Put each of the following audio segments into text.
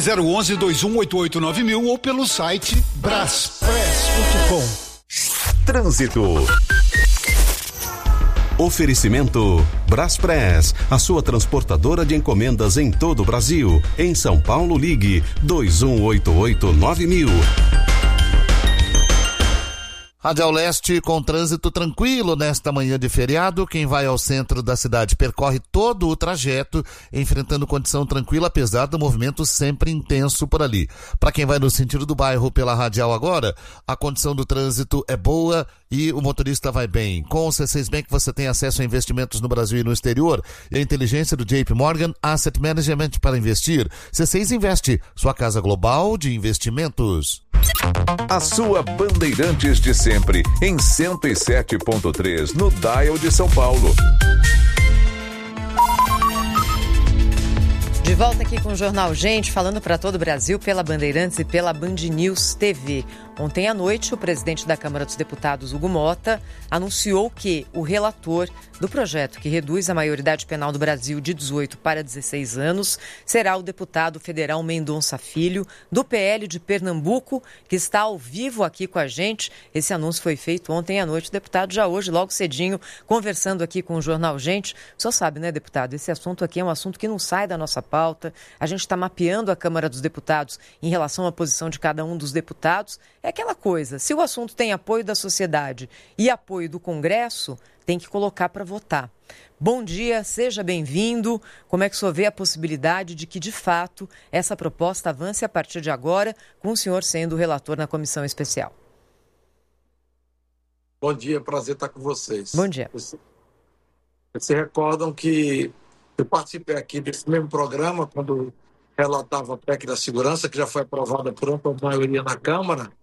011-2188-9000 ou pelo site braspress.com. Trânsito. Oferecimento Braspress, a sua transportadora de encomendas em todo o Brasil. Em São Paulo, ligue 2188-9000. Radial Leste com trânsito tranquilo nesta manhã de feriado. Quem vai ao centro da cidade percorre todo o trajeto, enfrentando condição tranquila, apesar do movimento sempre intenso por ali. Para quem vai no sentido do bairro pela Radial agora, a condição do trânsito é boa e o motorista vai bem. Com o C6 Bank você tem acesso a investimentos no Brasil e no exterior e a inteligência do JP Morgan Asset Management para investir. C6 Investe, sua casa global de investimentos. A sua Bandeirantes de sempre, em 107.3, no Dial de São Paulo. De volta aqui com o Jornal Gente, falando para todo o Brasil pela Bandeirantes e pela Band News TV. Ontem à noite, o presidente da Câmara dos Deputados, Hugo Mota, anunciou que o relator do projeto que reduz a maioridade penal do Brasil de 18 para 16 anos será o deputado federal Mendonça Filho, do PL de Pernambuco, que está ao vivo aqui com a gente. Esse anúncio foi feito ontem à noite. O deputado já hoje, logo cedinho, conversando aqui com o Jornal Gente. O senhor sabe, né, deputado? Esse assunto aqui é um assunto que não sai da nossa pauta. A gente está mapeando a Câmara dos Deputados em relação à posição de cada um dos deputados. É aquela coisa, se o assunto tem apoio da sociedade e apoio do Congresso, tem que colocar para votar. Bom dia, seja bem-vindo. Como é que o senhor vê a possibilidade de que, de fato, essa proposta avance a partir de agora, com o senhor sendo o relator na comissão especial? Bom dia, prazer estar com vocês. Bom dia. Vocês se recordam que eu participei aqui desse mesmo programa quando relatava a PEC da segurança, que já foi aprovada por ampla maioria na Câmara,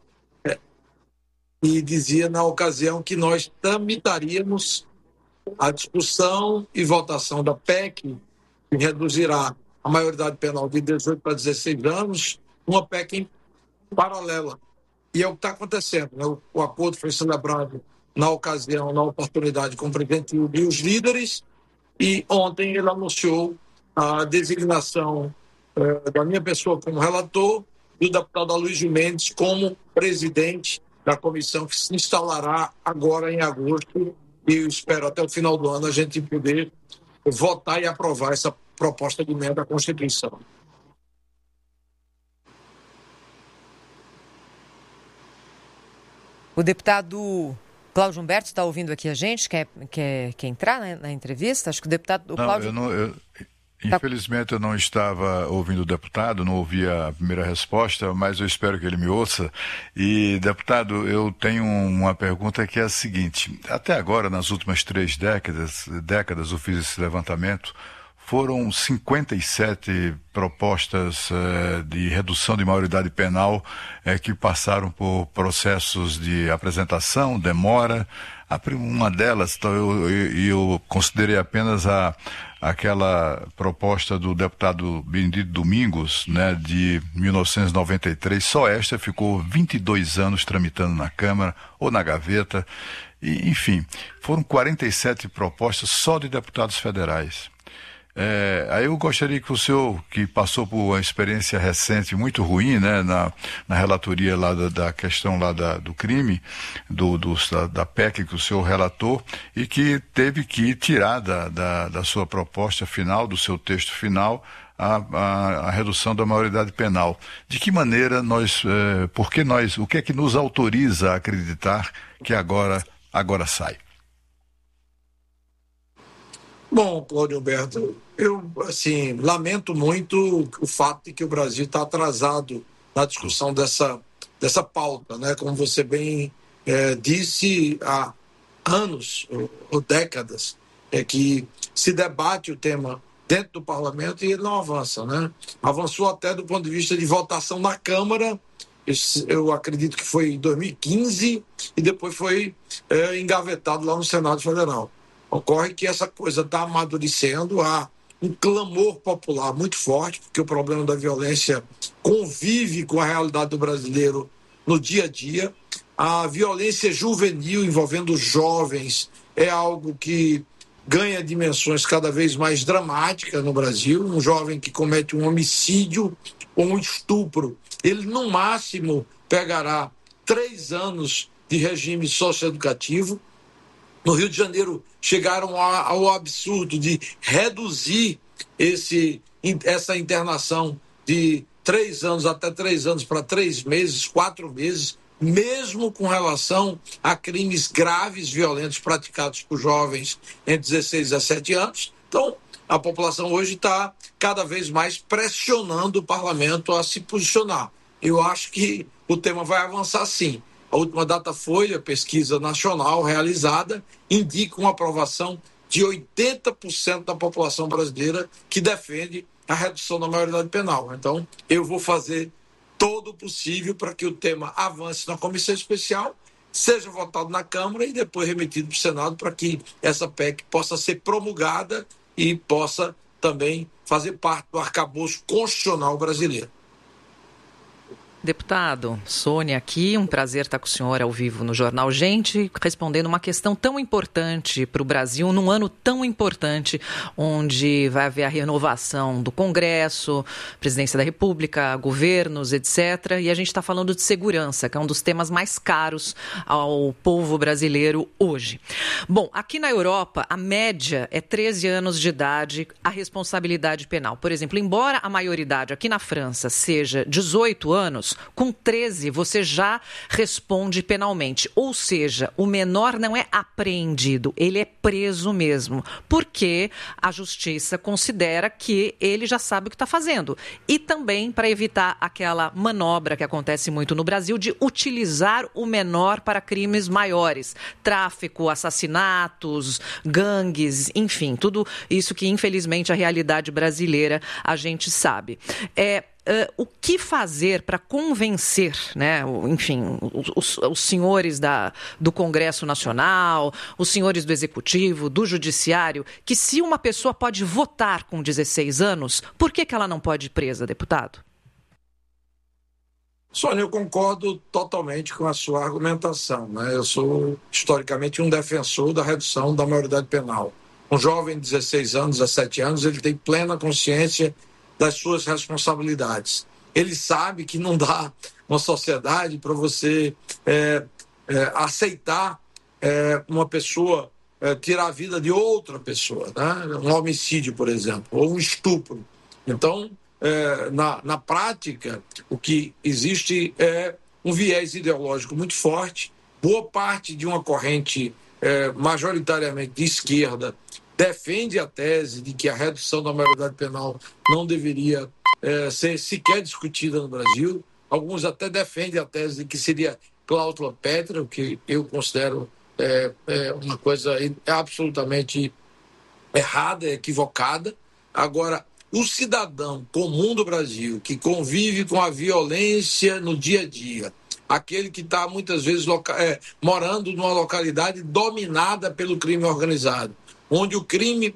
e dizia na ocasião que nós tramitaríamos a discussão e votação da PEC, que reduzirá a maioridade penal de 18 para 16 anos, uma PEC em paralela. E é o que está acontecendo, né? O acordo foi celebrado na ocasião, na oportunidade, com o presidente e os líderes, e ontem ele anunciou a designação da minha pessoa como relator e do deputado Aloysio Mendes como presidente da comissão, que se instalará agora em agosto, e eu espero até o final do ano a gente poder votar e aprovar essa proposta de emenda à Constituição. O deputado Cláudio Humberto está ouvindo aqui a gente, quer entrar na entrevista? Acho que o deputado Cláudio... Infelizmente eu não estava ouvindo o deputado, não ouvi a primeira resposta, mas eu espero que ele me ouça. E, deputado, eu tenho uma pergunta que é a seguinte: até agora, nas últimas 3 décadas eu fiz esse levantamento, foram 57 propostas de redução de maioridade penal que passaram por processos de apresentação, demora. Uma delas, eu considerei apenas aquela proposta do deputado Benedito Domingos, né, de 1993, só esta ficou 22 anos tramitando na Câmara ou na gaveta, e, enfim, foram 47 propostas só de deputados federais. Aí eu gostaria que o senhor, que passou por uma experiência recente muito ruim, né, na relatoria lá da questão lá do crime, da PEC que o senhor relatou, e que teve que tirar da sua proposta final, do seu texto final, a redução da maioridade penal. De que maneira o que é que nos autoriza a acreditar que agora sai? Bom, Cláudio Humberto, eu lamento muito o fato de que o Brasil está atrasado na discussão dessa pauta, né? Como você bem disse, há anos ou décadas que se debate o tema dentro do parlamento e ele não avança, né? Avançou até do ponto de vista de votação na Câmara, eu acredito que foi em 2015, e depois foi engavetado lá no Senado Federal. Ocorre que essa coisa está amadurecendo, há um clamor popular muito forte, porque o problema da violência convive com a realidade do brasileiro no dia a dia. A violência juvenil envolvendo jovens é algo que ganha dimensões cada vez mais dramáticas no Brasil. Um jovem que comete um homicídio ou um estupro, ele no máximo pegará 3 anos de regime socioeducativo. No Rio de Janeiro chegaram ao absurdo de reduzir essa internação de 3 anos até 3 anos para 3 meses, 4 meses, mesmo com relação a crimes graves, violentos praticados por jovens entre 16 e 17 anos. Então, a população hoje está cada vez mais pressionando o parlamento a se posicionar. Eu acho que o tema vai avançar sim. A última Datafolha, pesquisa nacional realizada, indica uma aprovação de 80% da população brasileira que defende a redução da maioridade penal. Então, eu vou fazer todo o possível para que o tema avance na comissão especial, seja votado na Câmara e depois remetido para o Senado para que essa PEC possa ser promulgada e possa também fazer parte do arcabouço constitucional brasileiro. Deputado, Sônia aqui, um prazer estar com o senhor ao vivo no Jornal Gente, respondendo uma questão tão importante para o Brasil, num ano tão importante, onde vai haver a renovação do Congresso, Presidência da República, governos, etc. E a gente está falando de segurança, que é um dos temas mais caros ao povo brasileiro hoje. Bom, aqui na Europa, a média é 13 anos de idade, a responsabilidade penal. Por exemplo, embora a maioridade aqui na França seja 18 anos, com 13 você já responde penalmente. Ou seja, o menor não é apreendido, ele é preso mesmo, porque a justiça considera que ele já sabe o que está fazendo. E também para evitar aquela manobra que acontece muito no Brasil de utilizar o menor para crimes maiores. Tráfico, assassinatos, gangues, enfim, tudo isso que infelizmente a realidade brasileira a gente sabe. O que fazer para convencer, né, enfim, os senhores do Congresso Nacional, os senhores do Executivo, do Judiciário, que se uma pessoa pode votar com 16 anos, por que ela não pode ir presa, deputado? Sônia, eu concordo totalmente com a sua argumentação, né? Eu sou, historicamente, um defensor da redução da maioridade penal. Um jovem de 16 anos, 17 anos, ele tem plena consciência das suas responsabilidades. Ele sabe que não dá uma sociedade para você aceitar uma pessoa tirar a vida de outra pessoa, né? Um homicídio, por exemplo, ou um estupro. Então, na prática, o que existe é um viés ideológico muito forte. Boa parte de uma corrente majoritariamente de esquerda defende a tese de que a redução da maioridade penal não deveria ser sequer discutida no Brasil. Alguns até defendem a tese de que seria cláusula pétrea, o que eu considero uma coisa absolutamente errada, equivocada. Agora, o cidadão comum do Brasil, que convive com a violência no dia a dia, aquele que está muitas vezes morando numa localidade dominada pelo crime organizado, onde o crime,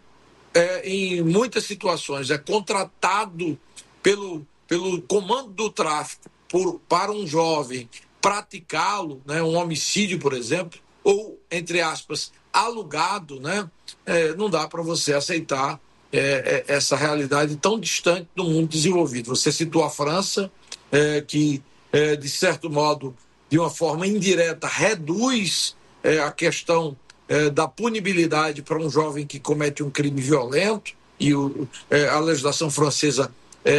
em muitas situações, é contratado pelo comando do tráfico para um jovem praticá-lo, né, um homicídio, por exemplo, ou, entre aspas, alugado, né, não dá para você aceitar essa realidade tão distante do mundo desenvolvido. Você citou a França, que, de certo modo, de uma forma indireta, reduz a questão da punibilidade para um jovem que comete um crime violento, e a legislação francesa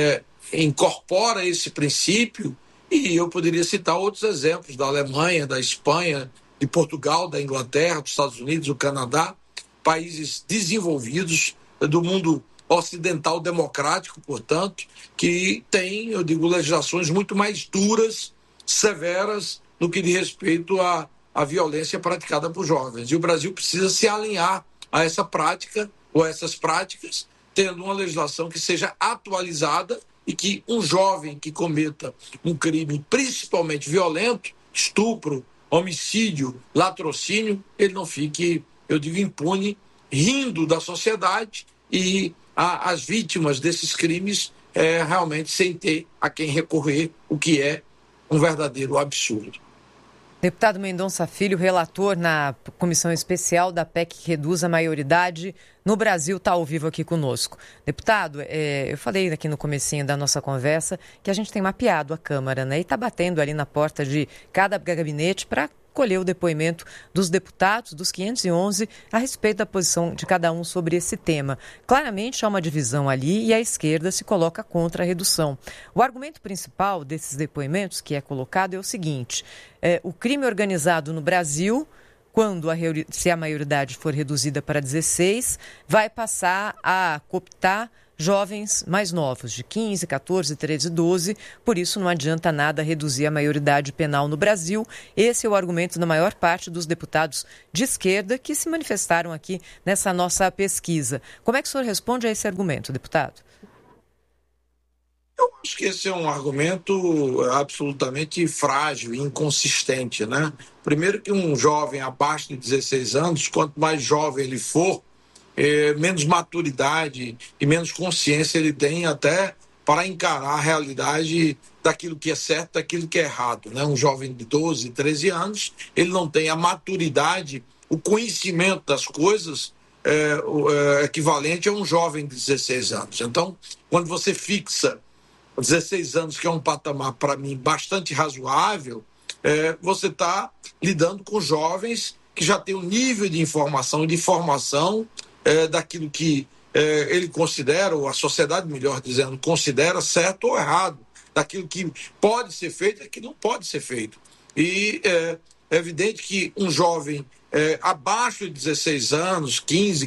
incorpora esse princípio, e eu poderia citar outros exemplos da Alemanha, da Espanha, de Portugal, da Inglaterra, dos Estados Unidos, do Canadá, países desenvolvidos do mundo ocidental democrático, portanto, que têm, eu digo, legislações muito mais duras, severas, no que diz respeito à violência praticada por jovens. E o Brasil precisa se alinhar a essa prática, ou a essas práticas, tendo uma legislação que seja atualizada e que um jovem que cometa um crime principalmente violento, estupro, homicídio, latrocínio, ele não fique, eu digo, impune, rindo da sociedade, e as vítimas desses crimes realmente sem ter a quem recorrer, o que é um verdadeiro absurdo. Deputado Mendonça Filho, relator na comissão especial da PEC que reduz a maioridade no Brasil, está ao vivo aqui conosco. Deputado, eu falei aqui no comecinho da nossa conversa que a gente tem mapeado a Câmara, né? E está batendo ali na porta de cada gabinete para colher o depoimento dos deputados, dos 511, a respeito da posição de cada um sobre esse tema. Claramente há uma divisão ali e a esquerda se coloca contra a redução. O argumento principal desses depoimentos que é colocado é o seguinte: o crime organizado no Brasil, se a maioridade for reduzida para 16, vai passar a cooptar jovens mais novos, de 15, 14, 13, 12, por isso não adianta nada reduzir a maioridade penal no Brasil. Esse é o argumento da maior parte dos deputados de esquerda que se manifestaram aqui nessa nossa pesquisa. Como é que o senhor responde a esse argumento, deputado? Eu acho que esse é um argumento absolutamente frágil e inconsistente, né? Primeiro que um jovem abaixo de 16 anos, quanto mais jovem ele for, menos maturidade e menos consciência ele tem até para encarar a realidade daquilo que é certo, daquilo que é errado, né? Um jovem de 12, 13 anos, ele não tem a maturidade, o conhecimento das coisas equivalente a um jovem de 16 anos. Então, quando você fixa 16 anos, que é um patamar, para mim, bastante razoável, você está lidando com jovens que já têm um nível de informação e de formação daquilo que ele considera, ou a sociedade, melhor dizendo, considera certo ou errado, daquilo que pode ser feito e que não pode ser feito. E é evidente que um jovem abaixo de 16 anos, 15,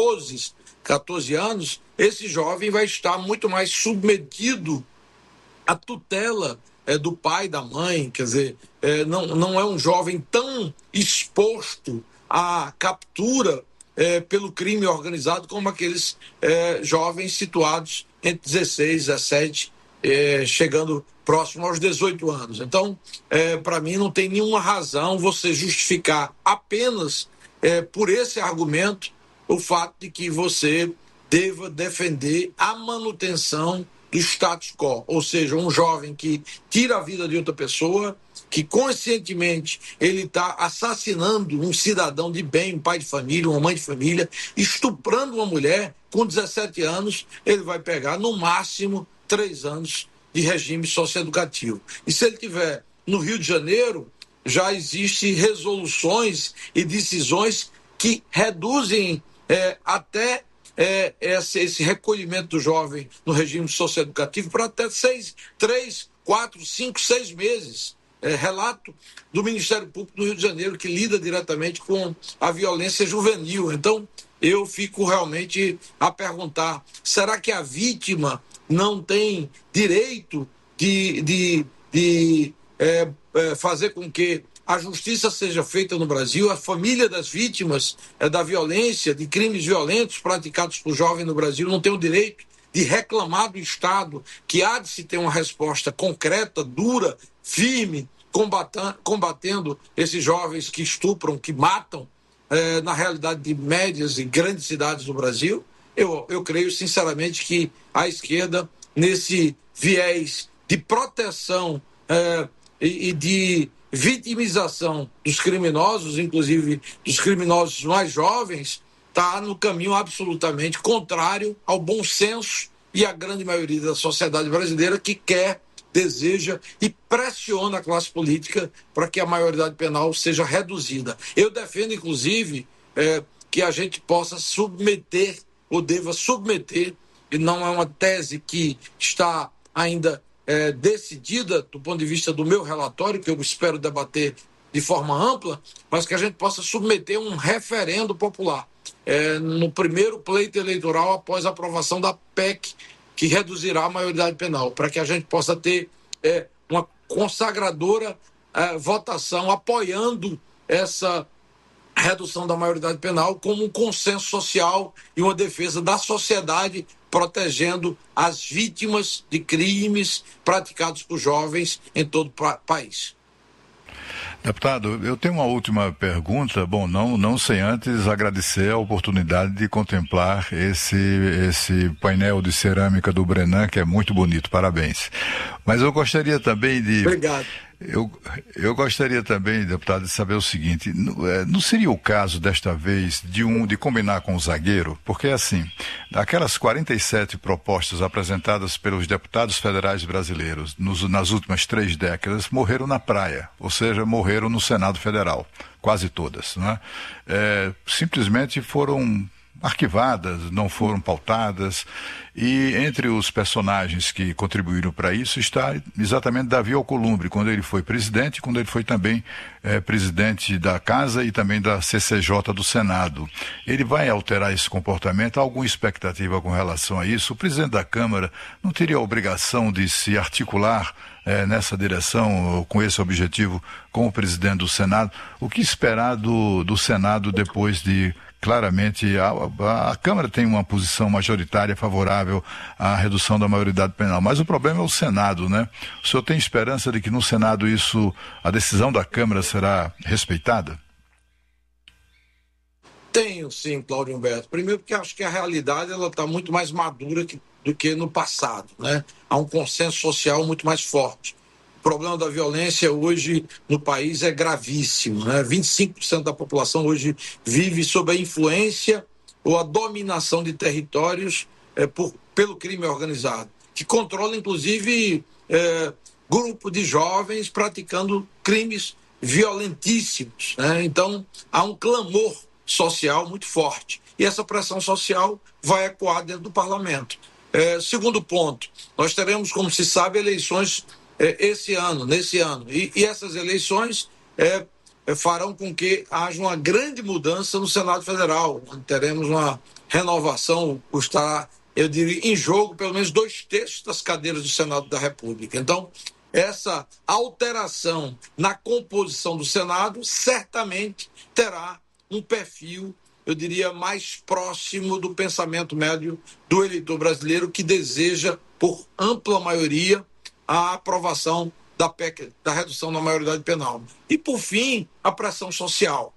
14 anos, esse jovem vai estar muito mais submetido à tutela do pai e da mãe, quer dizer, não é um jovem tão exposto à captura pelo crime organizado como aqueles jovens situados entre 16, 17, chegando próximo aos 18 anos. Então, para mim, não tem nenhuma razão você justificar apenas por esse argumento o fato de que você deva defender a manutenção do status quo, ou seja, um jovem que tira a vida de outra pessoa, que conscientemente ele está assassinando um cidadão de bem, um pai de família, uma mãe de família, estuprando uma mulher com 17 anos, ele vai pegar no máximo 3 anos de regime socioeducativo. E se ele estiver no Rio de Janeiro, já existem resoluções e decisões que reduzem até esse recolhimento do jovem no regime socioeducativo para até 3, 4, 5, 6 meses. Relato do Ministério Público do Rio de Janeiro, que lida diretamente com a violência juvenil. Então, eu fico realmente a perguntar, será que a vítima não tem direito de fazer com que a justiça seja feita no Brasil? A família das vítimas da violência, de crimes violentos praticados por jovens no Brasil, não tem o direito de reclamar do Estado que há de se ter uma resposta concreta, dura, firme, combatendo esses jovens que estupram, que matam, na realidade de médias e grandes cidades do Brasil? Eu creio sinceramente que a esquerda, nesse viés de proteção e de vitimização dos criminosos, inclusive dos criminosos mais jovens, está no caminho absolutamente contrário ao bom senso e à grande maioria da sociedade brasileira que quer, deseja e pressiona a classe política para que a maioridade penal seja reduzida. Eu defendo, inclusive, que a gente possa submeter, ou deva submeter, e não é uma tese que está ainda decidida do ponto de vista do meu relatório, que eu espero debater de forma ampla, mas que a gente possa submeter um referendo popular no primeiro pleito eleitoral após a aprovação da PEC, que reduzirá a maioridade penal, para que a gente possa ter uma consagradora votação apoiando essa redução da maioridade penal como um consenso social e uma defesa da sociedade, protegendo as vítimas de crimes praticados por jovens em todo o país. Deputado, eu tenho uma última pergunta, não sem antes agradecer a oportunidade de contemplar esse painel de cerâmica do Brenan, que é muito bonito, parabéns. Mas eu gostaria também de... Obrigado. Eu gostaria também, deputado, de saber o seguinte, não seria o caso desta vez de combinar com o zagueiro? Porque assim, aquelas 47 propostas apresentadas pelos deputados federais brasileiros nas últimas 3 décadas morreram na praia, ou seja, morreram no Senado Federal, quase todas, né? Simplesmente foram arquivadas, não foram pautadas, e entre os personagens que contribuíram para isso está exatamente Davi Alcolumbre, quando ele foi presidente, quando ele foi também presidente da Casa e também da CCJ do Senado. Ele vai alterar esse comportamento? Há alguma expectativa com relação a isso? O presidente da Câmara não teria a obrigação de se articular nessa direção, com esse objetivo, com o presidente do Senado? O que esperar do Senado depois de... Claramente, a Câmara tem uma posição majoritária favorável à redução da maioridade penal, mas o problema é o Senado, né? O senhor tem esperança de que no Senado a decisão da Câmara será respeitada? Tenho, sim, Cláudio Humberto. Primeiro porque acho que a realidade está muito mais madura do que no passado, né? Há um consenso social muito mais forte. O problema da violência hoje no país é gravíssimo, né? 25% da população hoje vive sob a influência ou a dominação de territórios pelo crime organizado, que controla, inclusive, grupo de jovens praticando crimes violentíssimos, né? Então, há um clamor social muito forte. E essa pressão social vai ecoar dentro do parlamento. Segundo ponto, nós teremos, como se sabe, eleições nesse ano. E essas eleições farão com que haja uma grande mudança no Senado Federal. Teremos uma renovação, estará, eu diria, em jogo pelo menos 2/3 das cadeiras do Senado da República. Então, essa alteração na composição do Senado certamente terá um perfil, eu diria, mais próximo do pensamento médio do eleitor brasileiro, que deseja, por ampla maioria, a aprovação da PEC, da redução da maioridade penal. E, por fim, a pressão social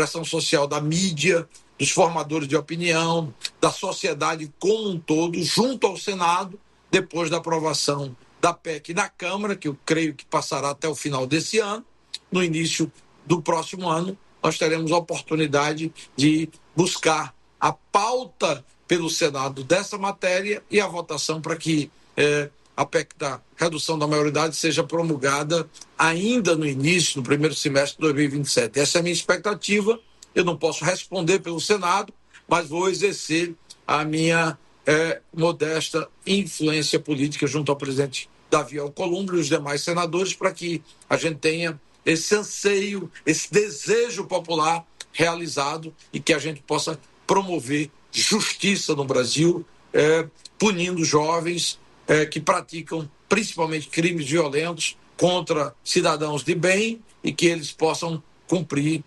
da mídia, dos formadores de opinião, da sociedade como um todo, junto ao Senado, depois da aprovação da PEC na Câmara, que eu creio que passará até o final desse ano. No início do próximo ano, nós teremos a oportunidade de buscar a pauta pelo Senado dessa matéria e a votação para que a PEC da redução da maioridade seja promulgada ainda no início, no primeiro semestre de 2027. Essa é a minha expectativa. Eu não posso responder pelo Senado, mas vou exercer a minha modesta influência política junto ao presidente Davi Alcolumbre e os demais senadores para que a gente tenha esse anseio, esse desejo popular realizado e que a gente possa promover justiça no Brasil, punindo jovens que praticam principalmente crimes violentos contra cidadãos de bem e que eles possam cumprir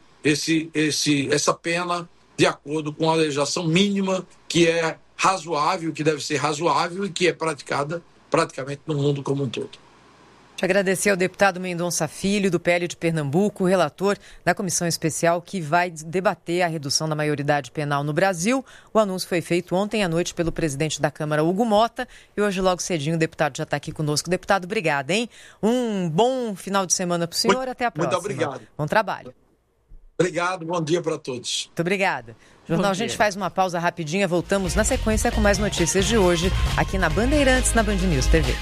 essa pena de acordo com a legislação mínima que é razoável, que deve ser razoável e que é praticada praticamente no mundo como um todo. Te agradecer ao deputado Mendonça Filho, do PL de Pernambuco, relator da comissão especial que vai debater a redução da maioridade penal no Brasil. O anúncio foi feito ontem à noite pelo presidente da Câmara, Hugo Mota, e hoje logo cedinho o deputado já está aqui conosco. Deputado, obrigada, hein? Um bom final de semana para o senhor, até a próxima. Muito obrigado. Bom trabalho. Obrigado, bom dia para todos. Muito obrigada. Jornal Gente faz uma pausa rapidinha, voltamos na sequência com mais notícias de hoje, aqui na Bandeirantes, na Band News TV.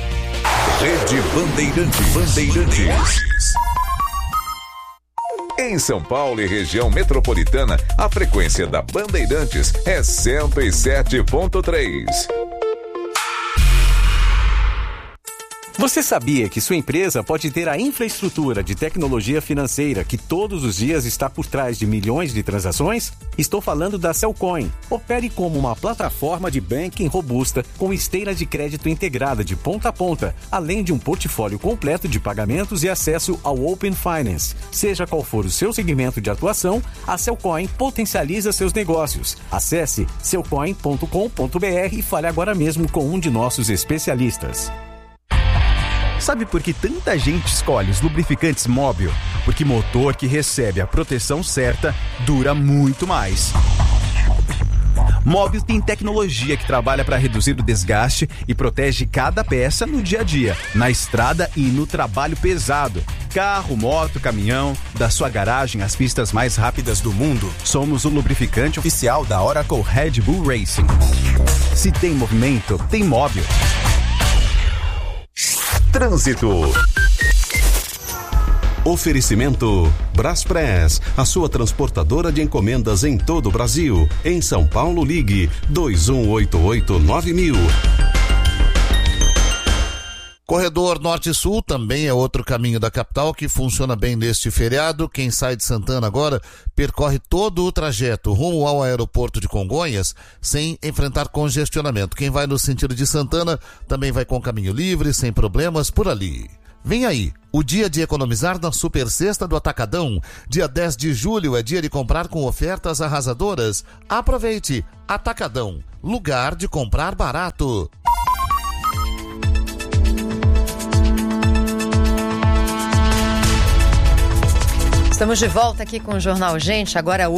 Rede Bandeirantes. Em São Paulo e região metropolitana, a frequência da Bandeirantes é 107.3. Você sabia que sua empresa pode ter a infraestrutura de tecnologia financeira que todos os dias está por trás de milhões de transações? Estou falando da Cellcoin. Opere como uma plataforma de banking robusta com esteira de crédito integrada de ponta a ponta, além de um portfólio completo de pagamentos e acesso ao Open Finance. Seja qual for o seu segmento de atuação, a Cellcoin potencializa seus negócios. Acesse cellcoin.com.br e fale agora mesmo com um de nossos especialistas. Sabe por que tanta gente escolhe os lubrificantes Móbil? Porque motor que recebe a proteção certa dura muito mais. Móbil tem tecnologia que trabalha para reduzir o desgaste e protege cada peça no dia a dia, na estrada e no trabalho pesado. Carro, moto, caminhão, da sua garagem às pistas mais rápidas do mundo. Somos o lubrificante oficial da Oracle Red Bull Racing. Se tem movimento, tem Móbil. Trânsito. Oferecimento Braspress, a sua transportadora de encomendas em todo o Brasil. Em São Paulo, ligue 2188-9000. Corredor Norte-Sul também é outro caminho da capital que funciona bem neste feriado. Quem sai de Santana agora percorre todo o trajeto rumo ao aeroporto de Congonhas sem enfrentar congestionamento. Quem vai no sentido de Santana também vai com caminho livre, sem problemas por ali. Vem aí, o dia de economizar na Super Sexta do Atacadão. Dia 10 de julho é dia de comprar com ofertas arrasadoras. Aproveite, Atacadão, lugar de comprar barato. Estamos de volta aqui com o Jornal Gente, agora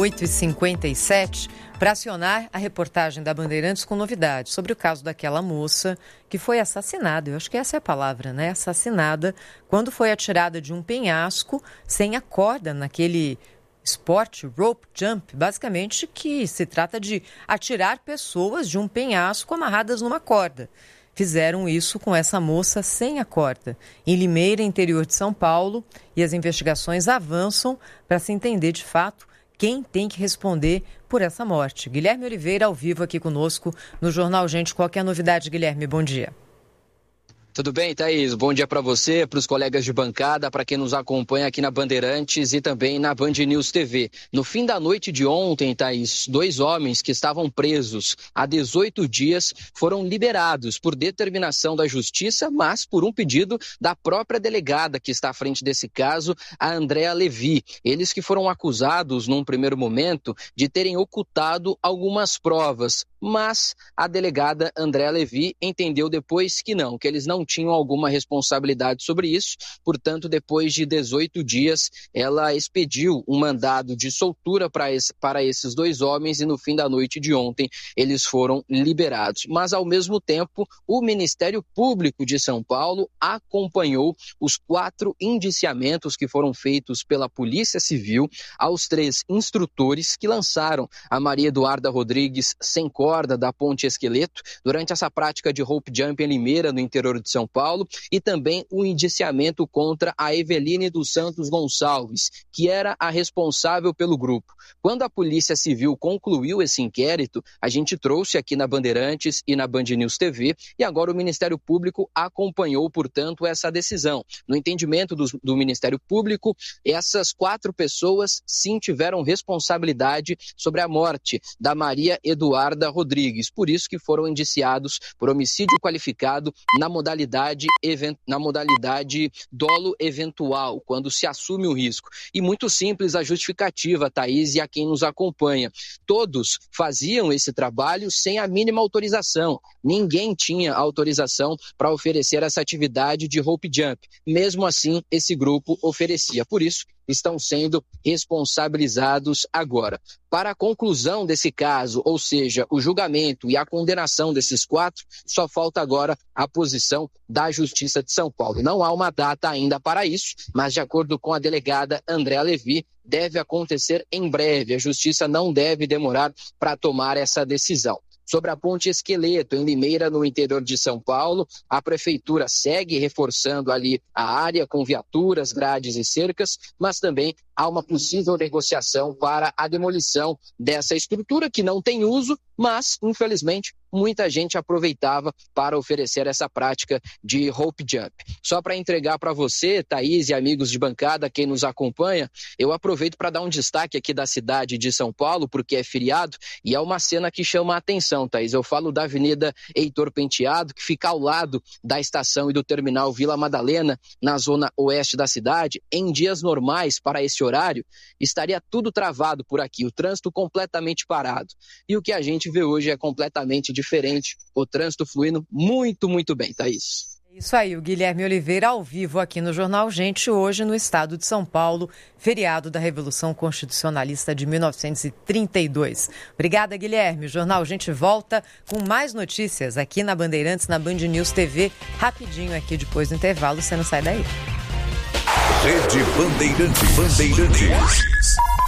8h57, para acionar a reportagem da Bandeirantes com novidades sobre o caso daquela moça que foi assassinada, eu acho que essa é a palavra, né? Assassinada quando foi atirada de um penhasco sem a corda naquele esporte, rope jump, basicamente que se trata de atirar pessoas de um penhasco amarradas numa corda. Fizeram isso com essa moça sem a corda, em Limeira, interior de São Paulo, e as investigações avançam para se entender de fato quem tem que responder por essa morte. Guilherme Oliveira, ao vivo aqui conosco no Jornal Gente. Qual que é a novidade, Guilherme? Bom dia. Tudo bem, Thaís? Bom dia para você, para os colegas de bancada, para quem nos acompanha aqui na Bandeirantes e também na Band News TV. No fim da noite de ontem, Thaís, 2 homens que estavam presos há 18 dias foram liberados por determinação da Justiça, mas por um pedido da própria delegada que está à frente desse caso, a Andréa Levi. Eles que foram acusados, num primeiro momento, de terem ocultado algumas provas, mas a delegada Andréa Levi entendeu depois que não, que eles não tinham alguma responsabilidade sobre isso. Portanto, depois de 18 dias, ela expediu um mandado de soltura para esses 2 homens e no fim da noite de ontem eles foram liberados. Mas, ao mesmo tempo, o Ministério Público de São Paulo acompanhou os 4 indiciamentos que foram feitos pela Polícia Civil aos 3 instrutores que lançaram a Maria Eduarda Rodrigues sem corda da Ponte Esqueleto durante essa prática de rope jump em Limeira, no interior de São Paulo, e também o indiciamento contra a Eveline dos Santos Gonçalves, que era a responsável pelo grupo. Quando a Polícia Civil concluiu esse inquérito, a gente trouxe aqui na Bandeirantes e na Band News TV, e agora o Ministério Público acompanhou, portanto, essa decisão. No entendimento do Ministério Público, essas 4 pessoas sim tiveram responsabilidade sobre a morte da Maria Eduarda Rodrigues, por isso que foram indiciados por homicídio qualificado na modalidade dolo eventual, quando se assume o risco. E muito simples a justificativa, Thaís, e a quem nos acompanha. Todos faziam esse trabalho sem a mínima autorização. Ninguém tinha autorização para oferecer essa atividade de rope jump. Mesmo assim, esse grupo oferecia. Por isso, estão sendo responsabilizados agora. Para a conclusão desse caso, ou seja, o julgamento e a condenação desses 4, só falta agora a posição da Justiça de São Paulo. Não há uma data ainda para isso, mas de acordo com a delegada Andréa Levi, deve acontecer em breve. A Justiça não deve demorar para tomar essa decisão. Sobre a Ponte Esqueleto, em Limeira, no interior de São Paulo, a Prefeitura segue reforçando ali a área com viaturas, grades e cercas, mas também há uma possível negociação para a demolição dessa estrutura que não tem uso, mas, infelizmente, muita gente aproveitava para oferecer essa prática de rope jump. Só para entregar para você, Thaís e amigos de bancada, quem nos acompanha, eu aproveito para dar um destaque aqui da cidade de São Paulo, porque é feriado, e é uma cena que chama a atenção, Thaís. Eu falo da Avenida Heitor Penteado, que fica ao lado da estação e do terminal Vila Madalena, na zona oeste da cidade. Em dias normais, para esse horário, estaria tudo travado por aqui, o trânsito completamente parado. E o que a gente vê hoje é completamente diferente, o trânsito fluindo muito, muito bem, Thaís. Isso aí, o Guilherme Oliveira ao vivo aqui no Jornal Gente, hoje no estado de São Paulo, feriado da Revolução Constitucionalista de 1932. Obrigada, Guilherme. O Jornal Gente volta com mais notícias aqui na Bandeirantes, na Band News TV, rapidinho aqui depois do intervalo, você não sai daí. Rede Bandeirantes.